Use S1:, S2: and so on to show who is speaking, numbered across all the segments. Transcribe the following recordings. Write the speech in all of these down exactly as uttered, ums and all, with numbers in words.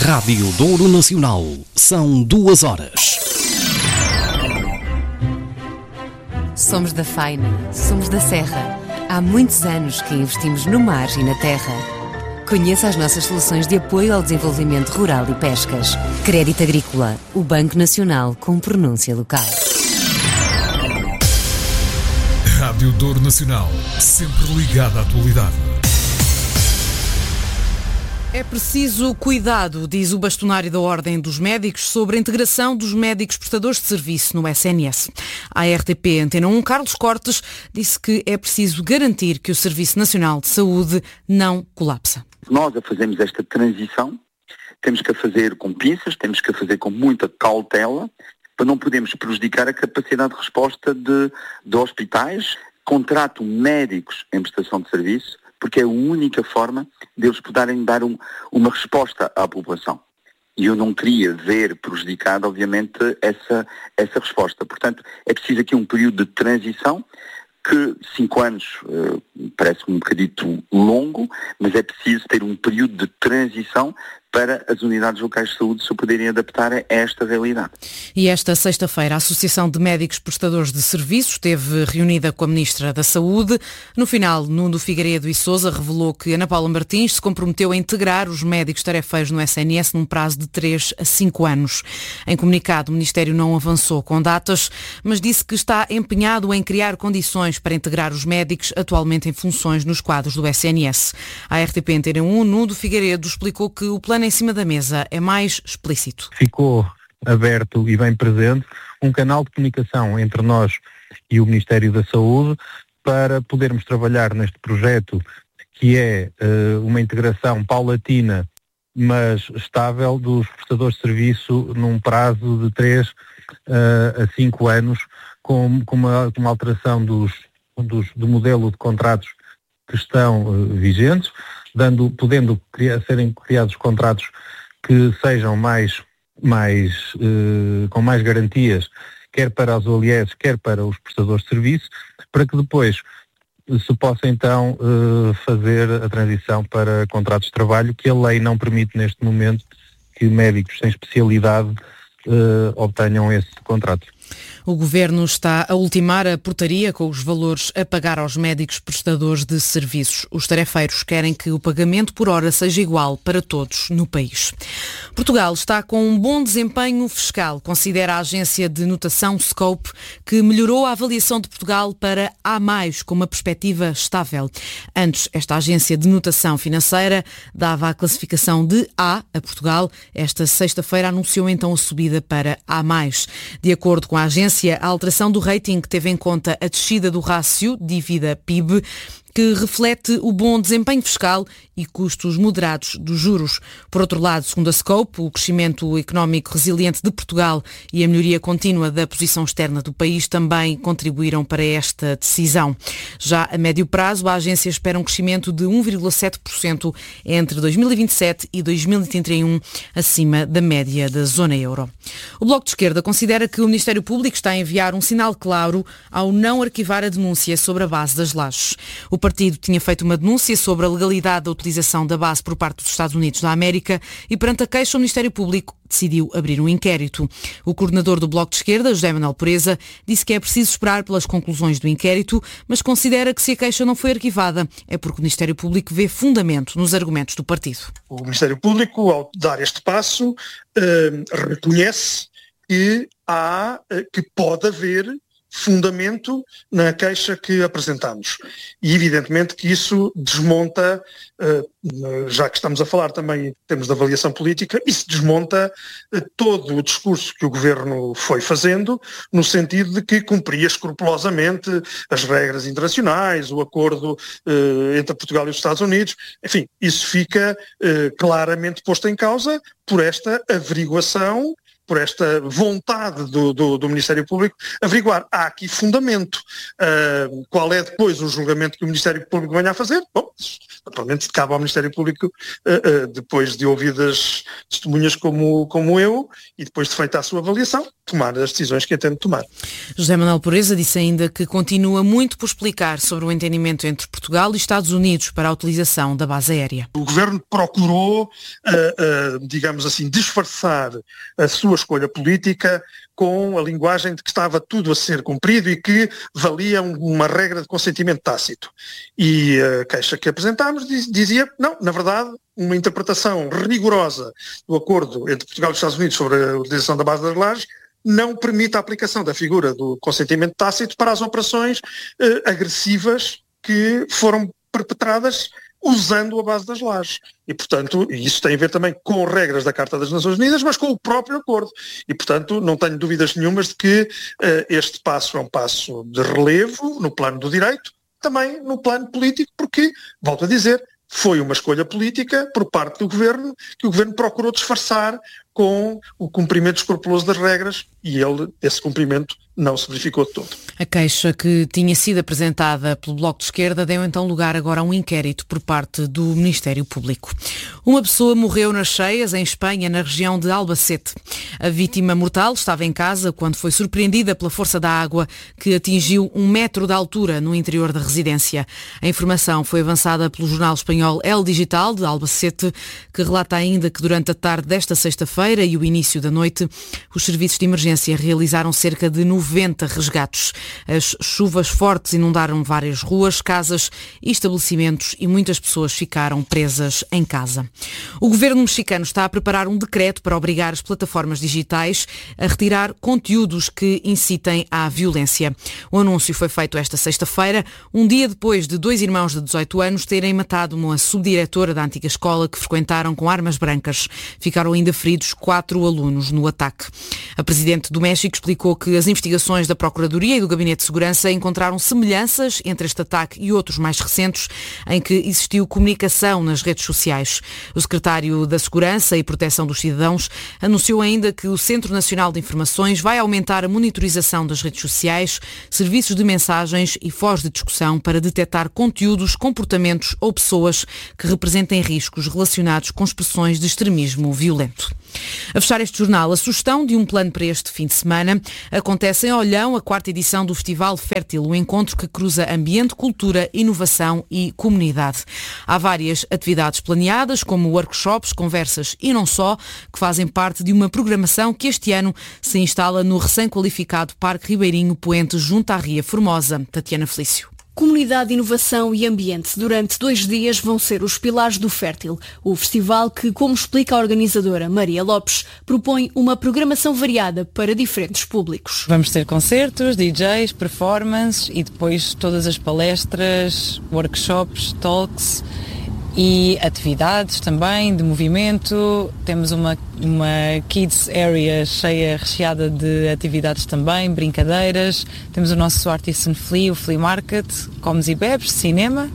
S1: Rádio Douro Nacional. São duas horas.
S2: Somos da Faina, somos da Serra. Há muitos anos que investimos no mar e na terra. Conheça as nossas soluções de apoio ao desenvolvimento rural e pescas. Crédito Agrícola, o Banco Nacional com pronúncia local.
S3: Rádio Douro Nacional, sempre ligada à atualidade.
S4: É preciso cuidado, diz o bastonário da Ordem dos Médicos, sobre a integração dos médicos prestadores de serviço no S N S. A R T P Antena um, Carlos Cortes, disse que é preciso garantir que o Serviço Nacional de Saúde não colapsa.
S5: Nós a fazemos esta transição, temos que a fazer com pinças, temos que a fazer com muita cautela, para não podermos prejudicar a capacidade de resposta de, de hospitais, contratam médicos em prestação de serviço, porque é a única forma deles poderem dar um, uma resposta à população. E eu não queria ver prejudicada, obviamente, essa, essa resposta. Portanto, é preciso aqui um período de transição, que cinco anos uh, parece um bocadito longo, mas é preciso ter um período de transição para as unidades locais de saúde se poderem adaptar a esta realidade.
S4: E esta sexta-feira a Associação de Médicos Prestadores de Serviços esteve reunida com a Ministra da Saúde. No final, Nuno Figueiredo e Sousa revelou que Ana Paula Martins se comprometeu a integrar os médicos tarefeiros no S N S num prazo de três a cinco anos. Em comunicado, o Ministério não avançou com datas, mas disse que está empenhado em criar condições para integrar os médicos atualmente em funções nos quadros do S N S. A R T P Antena um, Nuno Figueiredo, explicou que o plano em cima da mesa é mais explícito.
S6: Ficou aberto e bem presente um canal de comunicação entre nós e o Ministério da Saúde para podermos trabalhar neste projeto que é uh, uma integração paulatina, mas estável, dos prestadores de serviço num prazo de três uh, a cinco anos, com, com, uma, com uma alteração dos, dos, do modelo de contratos que estão uh, vigentes, dando, podendo criar, serem criados contratos que sejam mais, mais, uh, com mais garantias, quer para os O L S, quer para os prestadores de serviço, para que depois se possa então uh, fazer a transição para contratos de trabalho, que a lei não permite neste momento que médicos sem especialidade uh, obtenham esse contrato.
S4: O Governo está a ultimar a portaria com os valores a pagar aos médicos prestadores de serviços. Os tarefeiros querem que o pagamento por hora seja igual para todos no país. Portugal está com um bom desempenho fiscal, considera a agência de notação Scope, que melhorou a avaliação de Portugal para A mais, com uma perspectiva estável. Antes, esta agência de notação financeira dava a classificação de A a Portugal. Esta sexta-feira anunciou então a subida para A mais. De acordo com a agência, a alteração do rating teve em conta a descida do rácio dívida-P I B, que reflete o bom desempenho fiscal e custos moderados dos juros. Por outro lado, segundo a Scope, o crescimento económico resiliente de Portugal e a melhoria contínua da posição externa do país também contribuíram para esta decisão. Já a médio prazo, a agência espera um crescimento de um vírgula sete por cento entre dois mil e vinte e sete e dois mil e trinta e um, acima da média da zona euro. O Bloco de Esquerda considera que o Ministério Público está a enviar um sinal claro ao não arquivar a denúncia sobre a base das lajes. O partido tinha feito uma denúncia sobre a legalidade da utilização da base por parte dos Estados Unidos da América e, perante a queixa, o Ministério Público decidiu abrir um inquérito. O coordenador do Bloco de Esquerda, José Manuel Pureza, disse que é preciso esperar pelas conclusões do inquérito, mas considera que se a queixa não foi arquivada é porque o Ministério Público vê fundamento nos argumentos do partido.
S7: O Ministério Público, ao dar este passo, eh, reconhece que há, que pode haver fundamento na queixa que apresentamos. E evidentemente que isso desmonta, já que estamos a falar também em termos de avaliação política, isso desmonta todo o discurso que o Governo foi fazendo, no sentido de que cumpria escrupulosamente as regras internacionais, o acordo entre Portugal e os Estados Unidos. Enfim, isso fica claramente posto em causa por esta averiguação por esta vontade do, do, do Ministério Público, averiguar. Há aqui fundamento. Uh, qual é depois o julgamento que o Ministério Público venha a fazer? Bom, naturalmente cabe ao Ministério Público, uh, uh, depois de ouvidas testemunhas como, como eu, e depois de feita a sua avaliação, tomar as decisões que entende tomar.
S4: José Manuel Pureza disse ainda que continua muito por explicar sobre o entendimento entre Portugal e Estados Unidos para a utilização da base aérea.
S7: O Governo procurou, uh, uh, digamos assim, disfarçar a sua escolha política com a linguagem de que estava tudo a ser cumprido e que valia uma regra de consentimento tácito. E a queixa que apresentámos dizia, não, na verdade, uma interpretação rigorosa do acordo entre Portugal e os Estados Unidos sobre a utilização da base das Lajes não permite a aplicação da figura do consentimento tácito para as operações eh, agressivas que foram perpetradas usando a base das Lajes. E, portanto, isso tem a ver também com regras da Carta das Nações Unidas, mas com o próprio acordo. E, portanto, não tenho dúvidas nenhumas de que uh, este passo é um passo de relevo no plano do direito, também no plano político, porque, volto a dizer, foi uma escolha política por parte do Governo, que o Governo procurou disfarçar com o cumprimento escrupuloso das regras, e ele, esse cumprimento não se verificou de todo.
S4: A queixa que tinha sido apresentada pelo Bloco de Esquerda deu então lugar agora a um inquérito por parte do Ministério Público. Uma pessoa morreu nas cheias em Espanha, na região de Albacete. A vítima mortal estava em casa quando foi surpreendida pela força da água que atingiu um metro de altura no interior da residência. A informação foi avançada pelo jornal espanhol El Digital de Albacete, que relata ainda que durante a tarde desta sexta-feira e o início da noite, os serviços de emergência realizaram cerca de noventa resgates. As chuvas fortes inundaram várias ruas, casas e estabelecimentos e muitas pessoas ficaram presas em casa. O governo mexicano está a preparar um decreto para obrigar as plataformas digitais a retirar conteúdos que incitem à violência. O anúncio foi feito esta sexta-feira, um dia depois de dois irmãos de dezoito anos terem matado uma subdiretora da antiga escola que frequentaram com armas brancas. Ficaram ainda feridos quatro alunos no ataque. A Presidente do México explicou que as investigações da Procuradoria e do Gabinete de Segurança encontraram semelhanças entre este ataque e outros mais recentes, em que existiu comunicação nas redes sociais. O secretário da Segurança e Proteção dos Cidadãos anunciou ainda que o Centro Nacional de Informações vai aumentar a monitorização das redes sociais, serviços de mensagens e fóruns de discussão para detectar conteúdos, comportamentos ou pessoas que representem riscos relacionados com expressões de extremismo violento. A fechar este jornal, a sugestão de um plano para este fim de semana acontece em Olhão, a quarta edição do Festival Fértil, um encontro que cruza ambiente, cultura, inovação e comunidade. Há várias atividades planeadas, como workshops, conversas e não só, que fazem parte de uma programação que este ano se instala no recém-qualificado Parque Ribeirinho Poente, junto à Ria Formosa. Tatiana Felício.
S8: Comunidade, inovação e ambiente. Durante dois dias vão ser os pilares do Fértil, o festival que, como explica a organizadora Maria Lopes, propõe uma programação variada para diferentes públicos.
S9: Vamos ter concertos, D Js, performances e depois todas as palestras, workshops, talks e atividades também de movimento. Temos uma, uma kids area cheia, recheada de atividades também, brincadeiras. Temos o nosso Artisan Flea, o Flea Market, comes e bebes, cinema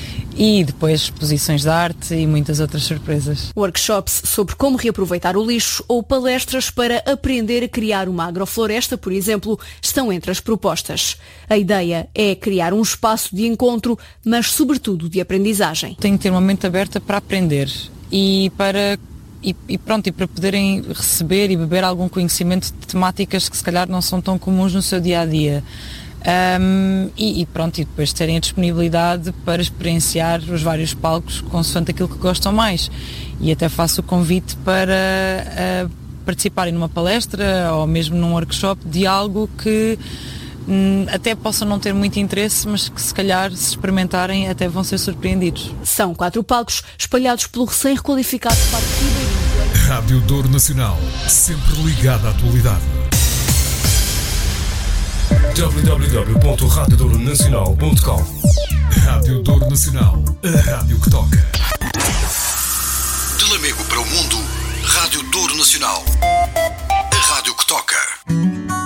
S9: e depois exposições de arte e muitas outras surpresas.
S8: Workshops sobre como reaproveitar o lixo ou palestras para aprender a criar uma agrofloresta, por exemplo, estão entre as propostas. A ideia é criar um espaço de encontro, mas sobretudo de aprendizagem.
S9: Tem que ter uma mente aberta para aprender e para E, e pronto, e para poderem receber e beber algum conhecimento de temáticas que se calhar não são tão comuns no seu dia-a-dia. Um, e, e pronto, e depois terem a disponibilidade para experienciar os vários palcos consoante aquilo que gostam mais. E até faço o convite para uh, participarem numa palestra ou mesmo num workshop de algo que um, até possam não ter muito interesse, mas que se calhar, se experimentarem, até vão ser surpreendidos.
S8: São quatro palcos espalhados pelo recém-requalificado Parque Ribeirinho.
S3: Rádio Douro Nacional, sempre ligada à atualidade.
S10: w w w ponto rádio douro nacional ponto com
S3: Rádio Douro Nacional, a rádio que toca.
S1: De Lamego para o mundo, Rádio Douro Nacional, a rádio que toca.